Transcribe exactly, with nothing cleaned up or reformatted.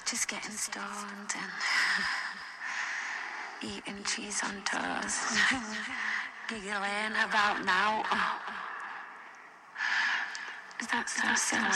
just getting stoned and eating cheese on toast, giggling about now. Is that so silly?